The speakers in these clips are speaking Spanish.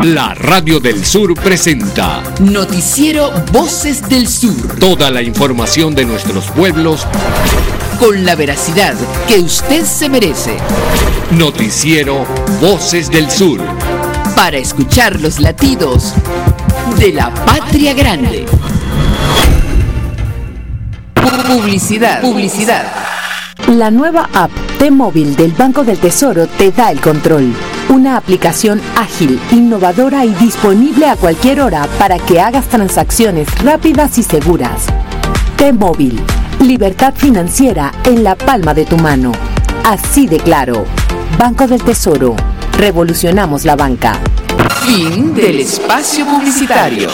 La Radio del Sur presenta Noticiero Voces del Sur. Toda la información de nuestros pueblos con la veracidad que usted se merece. Noticiero Voces del Sur. Para escuchar los latidos de la patria grande. Publicidad. La nueva app T-Móvil del Banco del Tesoro te da el control. Una aplicación ágil, innovadora y disponible a cualquier hora para que hagas transacciones rápidas y seguras. T-Móvil, libertad financiera en la palma de tu mano. Así de claro. Banco del Tesoro, revolucionamos la banca. Fin del espacio publicitario.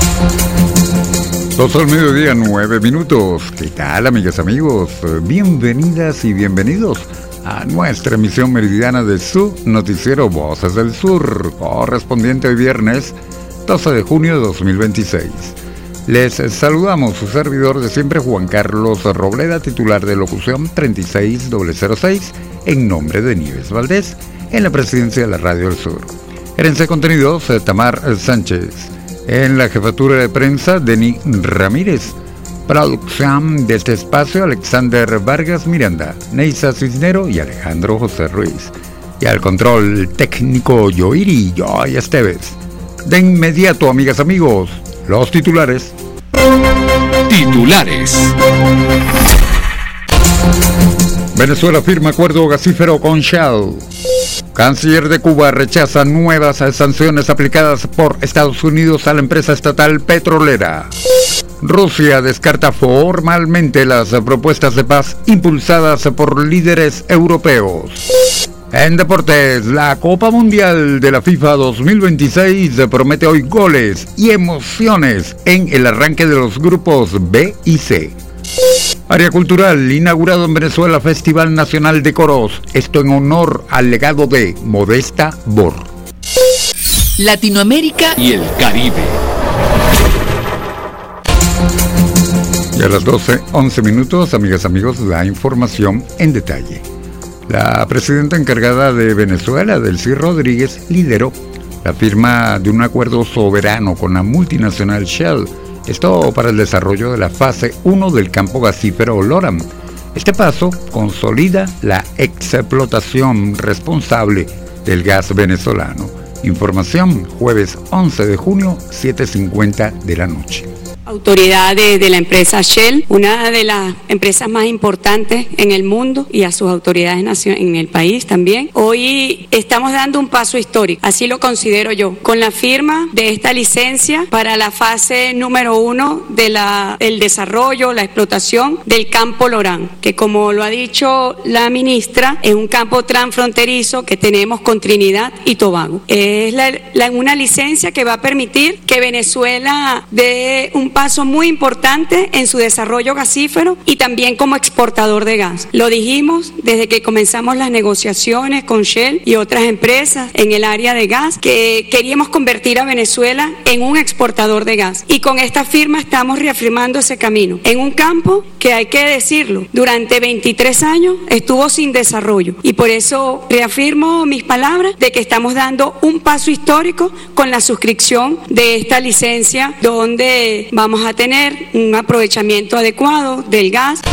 2 al mediodía, 9 minutos. ¿Qué tal, amigas, amigos? Bienvenidas y bienvenidos a nuestra emisión meridiana de su noticiero Voces del Sur, correspondiente hoy viernes 12 de junio de 2026. Les saludamos su servidor de siempre, Juan Carlos Robleda, titular de locución 36006, en nombre de Nieves Valdés, en la presidencia de la Radio del Sur. Gerencia de contenidos, Tamar Sánchez. En la jefatura de prensa, Denis Ramírez. Producción de este espacio, Alexander Vargas Miranda, Neisa Cisnero y Alejandro José Ruiz. Y al control técnico, Yoiri Joy Esteves. De inmediato, amigas, amigos, los titulares. Venezuela firma acuerdo gasífero con Shell. Canciller de Cuba rechaza nuevas sanciones aplicadas por Estados Unidos a la empresa estatal petrolera. Rusia descarta formalmente las propuestas de paz impulsadas por líderes europeos. En deportes, la Copa Mundial de la FIFA 2026 promete hoy goles y emociones en el arranque de los grupos B y C. Área cultural, inaugurado en Venezuela Festival Nacional de Coros, esto en honor al legado de Modesta Bor. Latinoamérica y el Caribe. Y a las 12:11 minutos, amigas, amigos, la información en detalle. La presidenta encargada de Venezuela, Delcy Rodríguez, lideró la firma de un acuerdo soberano con la multinacional Shell. Esto para el desarrollo de la fase 1 del campo gasífero Loran. Este paso consolida la explotación responsable del gas venezolano. Información, jueves 11 de junio, 7:50 de la noche. Autoridades de la empresa Shell, una de las empresas más importantes en el mundo, y a sus autoridades en el país también. Hoy estamos dando un paso histórico, así lo considero yo, con la firma de esta licencia para la fase número 1 de el desarrollo, la explotación del campo Lorán, que como lo ha dicho la ministra, es un campo transfronterizo que tenemos con Trinidad y Tobago. Es una licencia que va a permitir que Venezuela dé un paso muy importante en su desarrollo gasífero y también como exportador de gas. Lo dijimos desde que comenzamos las negociaciones con Shell y otras empresas en el área de gas, que queríamos convertir a Venezuela en un exportador de gas. Y con esta firma estamos reafirmando ese camino. En un campo que, hay que decirlo, durante 23 años estuvo sin desarrollo. Y por eso reafirmo mis palabras de que estamos dando un paso histórico con la suscripción de esta licencia, donde vamos a tener un aprovechamiento adecuado del gas.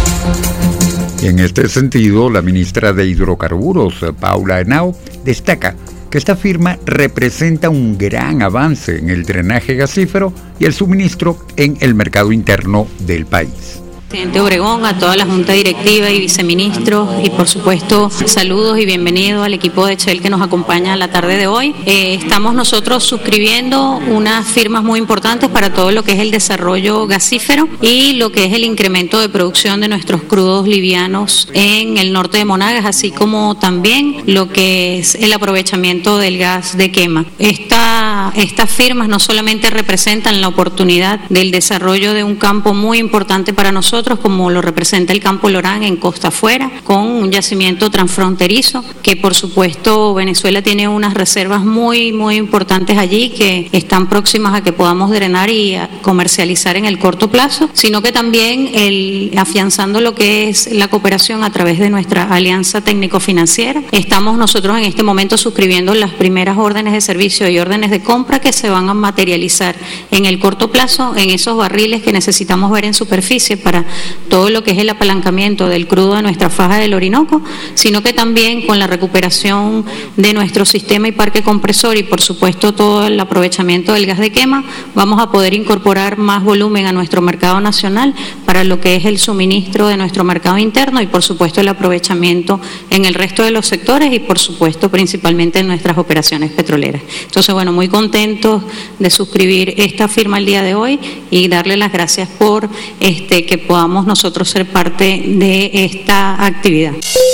Y en este sentido, la ministra de Hidrocarburos, Paula Henao, destaca que esta firma representa un gran avance en el drenaje gasífero y el suministro en el mercado interno del país. Presidente Obregón, a toda la Junta Directiva y viceministros, y por supuesto saludos y bienvenidos al equipo de Shell que nos acompaña la tarde de hoy. Estamos nosotros suscribiendo unas firmas muy importantes para todo lo que es el desarrollo gasífero y lo que es el incremento de producción de nuestros crudos livianos en el norte de Monagas, así como también lo que es el aprovechamiento del gas de quema. Estas firmas no solamente representan la oportunidad del desarrollo de un campo muy importante para nosotros, como lo representa el campo Lorán en Costa Afuera, con un yacimiento transfronterizo, que por supuesto Venezuela tiene unas reservas muy, muy importantes allí que están próximas a que podamos drenar y a comercializar en el corto plazo, sino que también afianzando lo que es la cooperación a través de nuestra alianza técnico-financiera. Estamos nosotros en este momento suscribiendo las primeras órdenes de servicio y órdenes de compra compra que se van a materializar en el corto plazo en esos barriles que necesitamos ver en superficie para todo lo que es el apalancamiento del crudo de nuestra faja del Orinoco, sino que también con la recuperación de nuestro sistema y parque compresor y por supuesto todo el aprovechamiento del gas de quema, vamos a poder incorporar más volumen a nuestro mercado nacional para lo que es el suministro de nuestro mercado interno y por supuesto el aprovechamiento en el resto de los sectores y por supuesto principalmente en nuestras operaciones petroleras. Entonces, bueno, muy contentos de suscribir esta firma el día de hoy y darle las gracias por que podamos nosotros ser parte de esta actividad.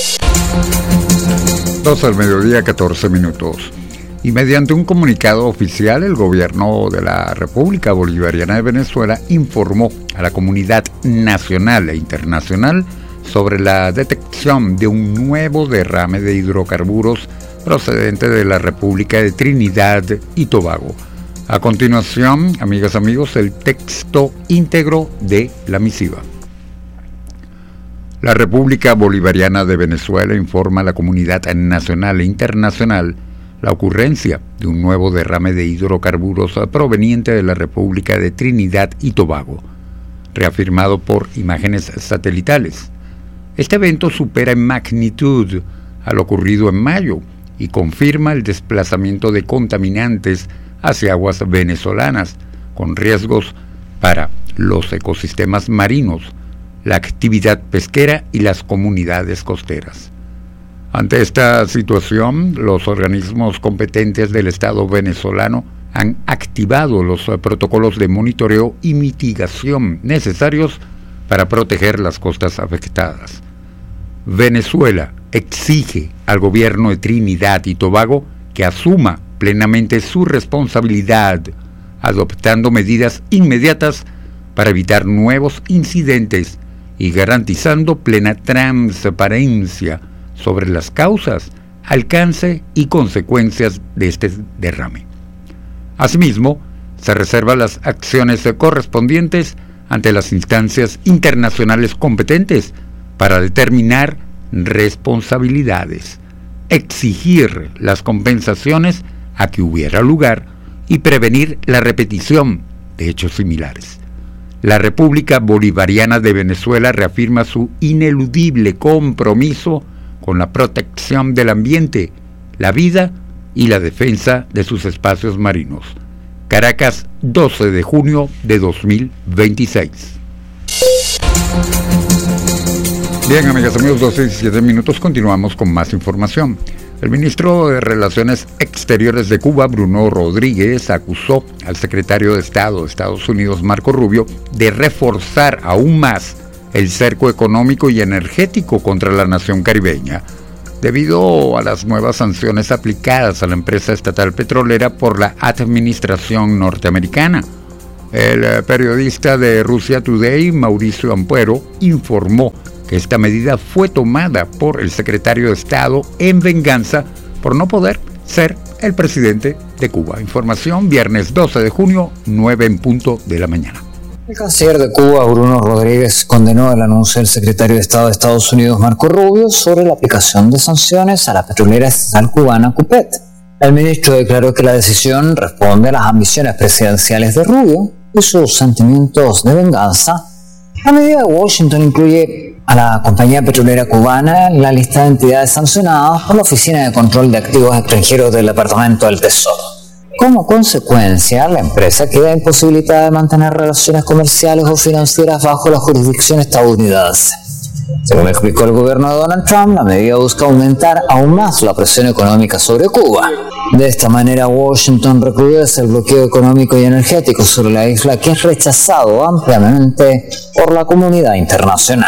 2 al mediodía, 14 minutos. Y mediante un comunicado oficial, el gobierno de la República Bolivariana de Venezuela informó a la comunidad nacional e internacional sobre la detección de un nuevo derrame de hidrocarburos procedente de la República de Trinidad y Tobago. A continuación, amigas y amigos, el texto íntegro de la misiva. La República Bolivariana de Venezuela informa a la comunidad nacional e internacional la ocurrencia de un nuevo derrame de hidrocarburos proveniente de la República de Trinidad y Tobago, reafirmado por imágenes satelitales. Este evento supera en magnitud a lo ocurrido en mayo y confirma el desplazamiento de contaminantes hacia aguas venezolanas, con riesgos para los ecosistemas marinos, la actividad pesquera y las comunidades costeras. Ante esta situación, los organismos competentes del Estado venezolano han activado los protocolos de monitoreo y mitigación necesarios para proteger las costas afectadas. Venezuela exige al gobierno de Trinidad y Tobago que asuma plenamente su responsabilidad, adoptando medidas inmediatas para evitar nuevos incidentes y garantizando plena transparencia sobre las causas, alcance y consecuencias de este derrame. Asimismo, se reservan las acciones correspondientes ante las instancias internacionales competentes para determinar responsabilidades, exigir las compensaciones a que hubiera lugar y prevenir la repetición de hechos similares. La República Bolivariana de Venezuela reafirma su ineludible compromiso con la protección del ambiente, la vida y la defensa de sus espacios marinos. Caracas, 12 de junio de 2026. Bien, amigas, amigos, 12:17 minutos, continuamos con más información. El ministro de Relaciones Exteriores de Cuba, Bruno Rodríguez, acusó al secretario de Estado de Estados Unidos, Marco Rubio, de reforzar aún más el cerco económico y energético contra la nación caribeña, debido a las nuevas sanciones aplicadas a la empresa estatal petrolera por la administración norteamericana. El periodista de Russia Today, Mauricio Ampuero, informó que esta medida fue tomada por el secretario de Estado en venganza por no poder ser el presidente de Cuba. Información, viernes 12 de junio, 9 en punto de la mañana. El canciller de Cuba, Bruno Rodríguez, condenó el anuncio del secretario de Estado de Estados Unidos, Marco Rubio, sobre la aplicación de sanciones a la petrolera estatal cubana Cupet. El ministro declaró que la decisión responde a las ambiciones presidenciales de Rubio y sus sentimientos de venganza. La medida de Washington incluye a la compañía petrolera cubana en la lista de entidades sancionadas por la Oficina de Control de Activos Extranjeros del Departamento del Tesoro. Como consecuencia, la empresa queda imposibilitada de mantener relaciones comerciales o financieras bajo la jurisdicción estadounidense. Según explicó el gobierno de Donald Trump, la medida busca aumentar aún más la presión económica sobre Cuba. De esta manera, Washington recrudece el bloqueo económico y energético sobre la isla, que es rechazado ampliamente por la comunidad internacional.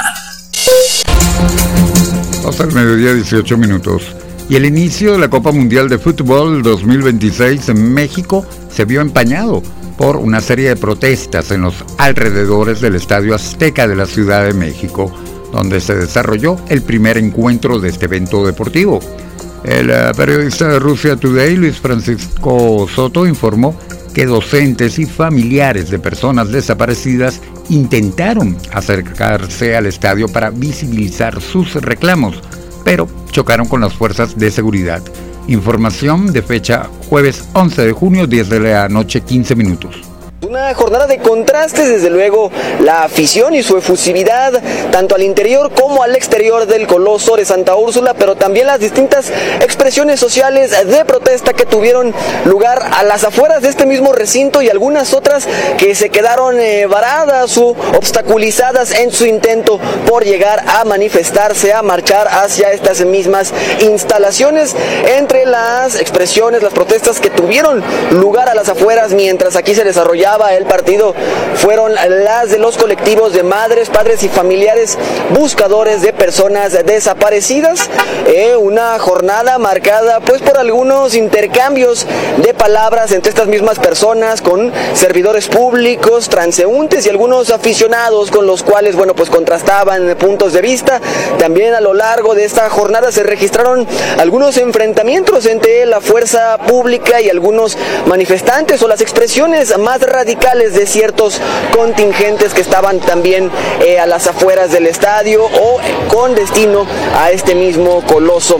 Hasta el mediodía, 18 minutos. Y el inicio de la Copa Mundial de Fútbol 2026 en México se vio empañado por una serie de protestas en los alrededores del Estadio Azteca de la Ciudad de México, donde se desarrolló el primer encuentro de este evento deportivo. El periodista de Russia Today, Luis Francisco Soto, informó que docentes y familiares de personas desaparecidas intentaron acercarse al estadio para visibilizar sus reclamos, pero chocaron con las fuerzas de seguridad Información de fecha jueves 11 de junio, 10 de la noche, 15 minutos. Una jornada de contrastes, desde luego la afición y su efusividad, tanto al interior como al exterior del Coloso de Santa Úrsula, pero también las distintas expresiones sociales de protesta que tuvieron lugar a las afueras de este mismo recinto y algunas otras que se quedaron varadas o obstaculizadas en su intento por llegar a manifestarse, a marchar hacia estas mismas instalaciones. Entre las expresiones, las protestas que tuvieron lugar a las afueras mientras aquí se desarrollaba el partido fueron las de los colectivos de madres, padres y familiares buscadores de personas desaparecidas. Una jornada marcada pues por algunos intercambios de palabras entre estas mismas personas con servidores públicos, transeúntes y algunos aficionados con los cuales pues contrastaban puntos de vista. También a lo largo de esta jornada se registraron algunos enfrentamientos entre la fuerza pública y algunos manifestantes o las expresiones más radicales de ciertos contingentes que estaban también a las afueras del estadio o con destino a este mismo Coloso.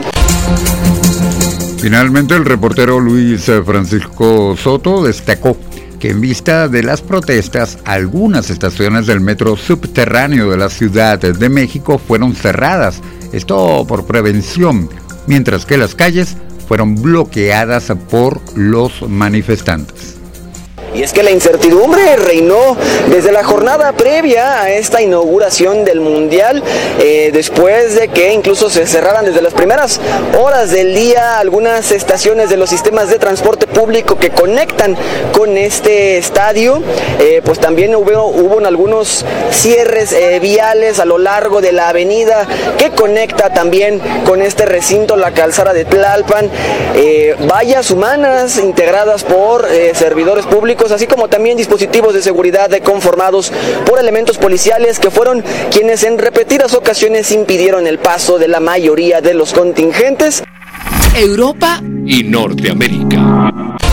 Finalmente, el reportero Luis Francisco Soto destacó que en vista de las protestas, algunas estaciones del metro subterráneo de la Ciudad de México fueron cerradas, esto por prevención, mientras que las calles fueron bloqueadas por los manifestantes. Y es que la incertidumbre reinó desde la jornada previa a esta inauguración del Mundial, después de que incluso se cerraran desde las primeras horas del día algunas estaciones de los sistemas de transporte público que conectan con este estadio. Pues también hubo algunos cierres viales a lo largo de la avenida que conecta también con este recinto, la calzada de Tlalpan. Vallas humanas integradas por servidores públicos, así como también dispositivos de seguridad conformados por elementos policiales que fueron quienes en repetidas ocasiones impidieron el paso de la mayoría de los contingentes. Europa y Norteamérica.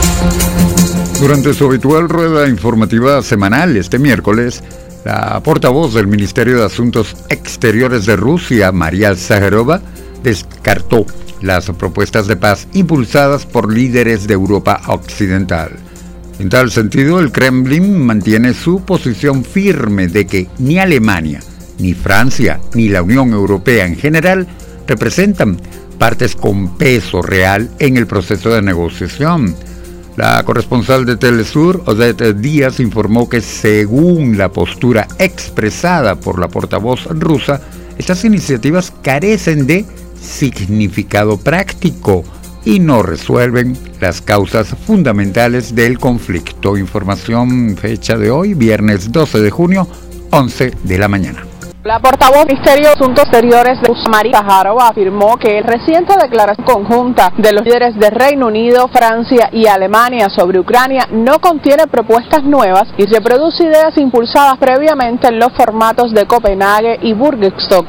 Durante su habitual rueda informativa semanal este miércoles, la portavoz del Ministerio de Asuntos Exteriores de Rusia, María Zaharova, descartó las propuestas de paz impulsadas por líderes de Europa Occidental. En tal sentido, el Kremlin mantiene su posición firme de que ni Alemania, ni Francia, ni la Unión Europea en general representan partes con peso real en el proceso de negociación. La corresponsal de Telesur, Odette Díaz, informó que según la postura expresada por la portavoz rusa, estas iniciativas carecen de significado práctico y no resuelven las causas fundamentales del conflicto. Información fecha de hoy, viernes 12 de junio, 11 de la mañana. La portavoz del Ministerio de Asuntos Exteriores de Rusia, María Zaharova, afirmó que la reciente declaración conjunta de los líderes de Reino Unido, Francia y Alemania sobre Ucrania no contiene propuestas nuevas y reproduce ideas impulsadas previamente en los formatos de Copenhague y Burgstock.